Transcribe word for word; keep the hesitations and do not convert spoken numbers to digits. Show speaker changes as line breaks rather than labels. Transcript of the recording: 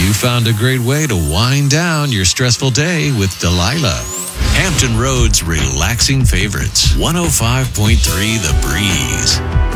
You found a great way to wind down your stressful day with Delilah. Hampton Road's relaxing favorites. one oh five point three The Breeze.